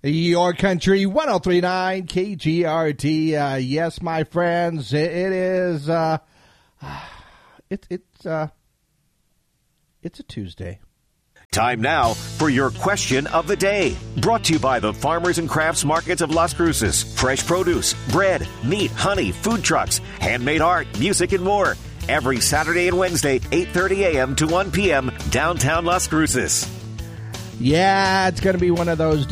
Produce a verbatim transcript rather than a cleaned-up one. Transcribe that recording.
Your Country one oh three point nine K G R T. Uh, yes, my friends, it, it is. Uh, it, it's uh, it's a Tuesday. Time now for your question of the day. Brought to you by the Farmers and Crafts Markets of Las Cruces. Fresh produce, bread, meat, honey, food trucks, handmade art, music, and more. Every Saturday and Wednesday, eight thirty a.m. to one p.m., downtown Las Cruces. Yeah, it's going to be one of those